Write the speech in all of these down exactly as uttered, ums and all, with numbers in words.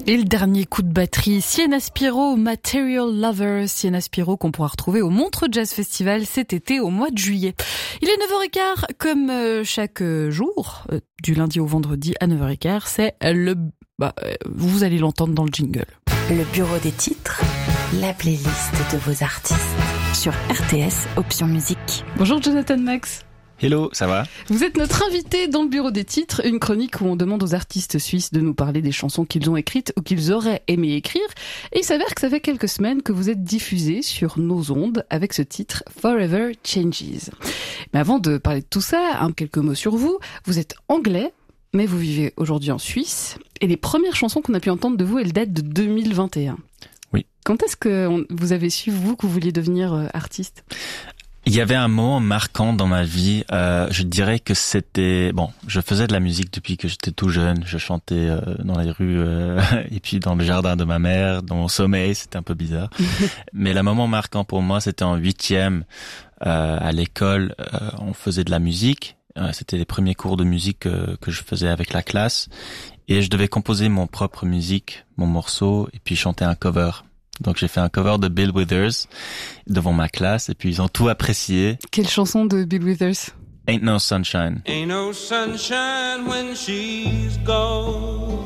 Et le dernier coup de batterie, Sienna Spiro, Material Lover. Sienna Spiro qu'on pourra retrouver au Montreux Jazz Festival cet été au mois de juillet. Il est neuf heures quinze, comme chaque jour, du lundi au vendredi à neuf heures quinze, c'est le... Bah, vous allez l'entendre dans le jingle. Le bureau des titres, la playlist de vos artistes. Sur R T S, option musique. Bonjour Jonathan Max. Hello, ça va ? Vous êtes notre invité dans le bureau des titres, une chronique où on demande aux artistes suisses de nous parler des chansons qu'ils ont écrites ou qu'ils auraient aimé écrire. Et il s'avère que ça fait quelques semaines que vous êtes diffusé sur nos ondes avec ce titre Forever Changes. Mais avant de parler de tout ça, hein, quelques mots sur vous. Vous êtes anglais, mais vous vivez aujourd'hui en Suisse. Et les premières chansons qu'on a pu entendre de vous, elles datent de deux mille vingt et un. Oui. Quand est-ce que on, vous avez su, vous, que vous vouliez devenir euh, artiste ? Il y avait un moment marquant dans ma vie. Euh, je dirais que c'était... Bon, je faisais de la musique depuis que j'étais tout jeune. Je chantais euh, dans les rues euh, et puis dans le jardin de ma mère, dans mon sommeil. C'était un peu bizarre. Mais le moment marquant pour moi, c'était en huitième. Euh, à l'école, euh, on faisait de la musique. Euh, c'était les premiers cours de musique euh, que je faisais avec la classe. Et je devais composer mon propre musique, mon morceau, et puis chanter un cover. Donc j'ai fait un cover de Bill Withers devant ma classe et puis ils ont tout apprécié. Quelle chanson de Bill Withers ? Ain't No Sunshine. Ain't no sunshine when she's gone.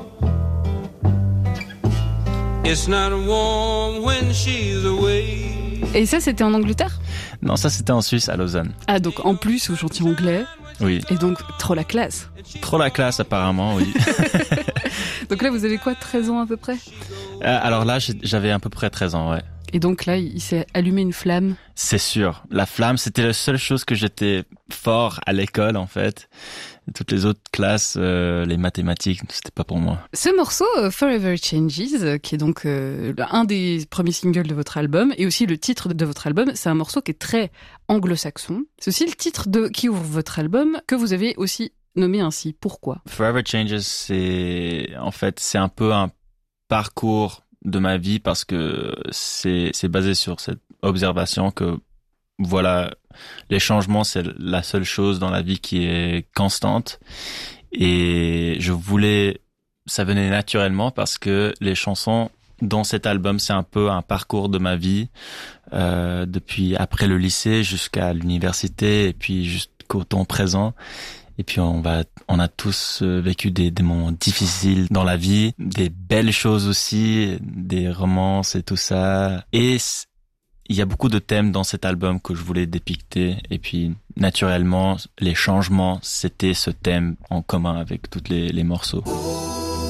It's not warm when she's away. Et ça, c'était en Angleterre ? Non, ça c'était en Suisse, à Lausanne. Ah, donc en plus, vous chantiez anglais. Oui. Et donc, trop la classe. Trop la classe, apparemment, oui. Donc là, vous avez quoi, treize ans à peu près ? euh, Alors là, j'avais à peu près treize ans, ouais. Et donc là, il s'est allumé une flamme. C'est sûr. La flamme, c'était la seule chose que j'étais fort à l'école, en fait. Toutes les autres classes, euh, les mathématiques, c'était pas pour moi. Ce morceau, euh, Forever Changes, euh, qui est donc euh, un des premiers singles de votre album, et aussi le titre de votre album, c'est un morceau qui est très anglo-saxon. C'est aussi le titre de qui ouvre votre album, que vous avez aussi nommé ainsi. Pourquoi ? Forever Changes, c'est en fait c'est un peu un parcours de ma vie parce que c'est c'est basé sur cette observation que voilà, les changements c'est la seule chose dans la vie qui est constante et je voulais ça venait naturellement parce que les chansons dans cet album c'est un peu un parcours de ma vie euh, depuis après le lycée jusqu'à l'université et puis jusqu'au temps présent. Et puis on va, on a tous vécu des, des moments difficiles dans la vie, des belles choses aussi, des romances et tout ça. Et il y a beaucoup de thèmes dans cet album que je voulais dépicter. Et puis naturellement, les changements, c'était ce thème en commun avec tous les, les morceaux.